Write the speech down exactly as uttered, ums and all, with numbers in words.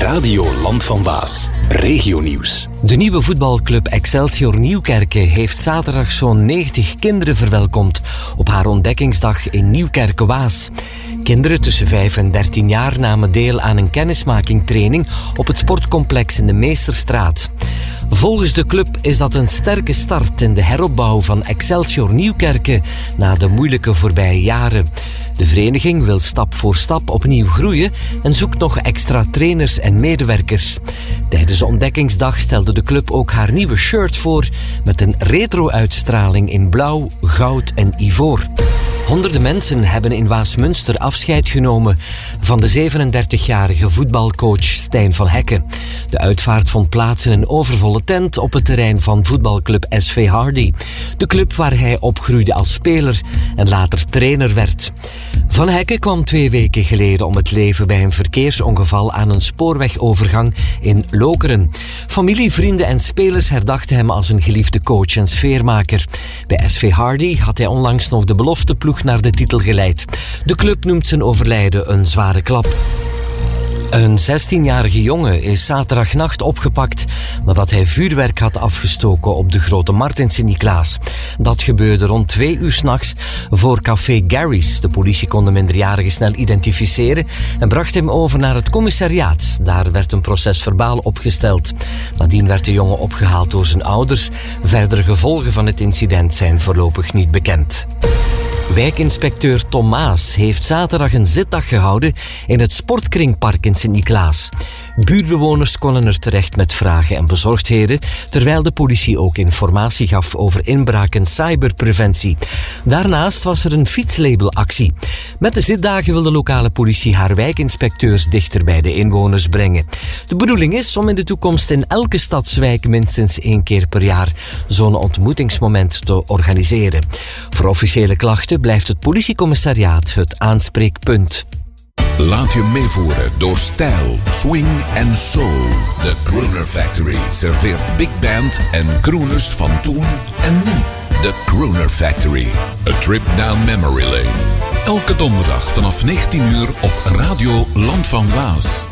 Radio Land van Waas. Regionieuws. De nieuwe voetbalclub Excelsior Nieuwkerken heeft zaterdag zo'n negentig kinderen verwelkomd op haar ontdekkingsdag in Nieuwkerken-Waas. Kinderen tussen vijf en dertien jaar namen deel aan een kennismakingtraining op het sportcomplex in de Meesterstraat. Volgens de club is dat een sterke start in de heropbouw van Excelsior Nieuwkerken na de moeilijke voorbije jaren. De vereniging wil stap voor stap opnieuw groeien en zoekt nog extra trainers en medewerkers. Tijdens de ontdekkingsdag stelde de club ook haar nieuwe shirt voor met een retro-uitstraling in blauw, goud en ivoor. Honderden mensen hebben in Waasmunster afscheid genomen van de zevenendertigjarige voetbalcoach Stijn van Hekke. De uitvaart vond plaats in een overvolle tent op het terrein van voetbalclub S V Hardy. De club waar hij opgroeide als speler en later trainer werd. Van Hekke kwam twee weken geleden om het leven bij een verkeersongeval aan een spoorwegovergang in Lokeren. Familie, vrienden en spelers herdachten hem als een geliefde coach en sfeermaker. Bij S V Hardy had hij onlangs nog de belofteploeg naar de titel geleid. De club noemt zijn overlijden een zware klap. Een zestienjarige jongen is zaterdagnacht opgepakt nadat hij vuurwerk had afgestoken op de Grote Markt in Sint-Niklaas. Dat gebeurde rond twee uur 's nachts voor café Gary's. De politie kon de minderjarige snel identificeren en bracht hem over naar het commissariaat. Daar werd een procesverbaal opgesteld. Nadien werd de jongen opgehaald door zijn ouders. Verdere gevolgen van het incident zijn voorlopig niet bekend. Wijkinspecteur Tom Maas heeft zaterdag een zitdag gehouden in het Sportkringpark in Sint-Niklaas. Buurtbewoners konden er terecht met vragen en bezorgdheden, terwijl de politie ook informatie gaf over inbraak en cyberpreventie. Daarnaast was er een fietslabelactie. Met de zitdagen wil de lokale politie haar wijkinspecteurs dichter bij de inwoners brengen. De bedoeling is om in de toekomst in elke stadswijk minstens één keer per jaar zo'n ontmoetingsmoment te organiseren. Voor officiële klachten blijft het politiecommissariaat het aanspreekpunt. Laat je meevoeren door stijl, swing en soul. De Crooner Factory serveert big band en crooners van toen en nu. De Crooner Factory. A trip down memory lane. Elke donderdag vanaf negentien uur op Radio Land van Waas.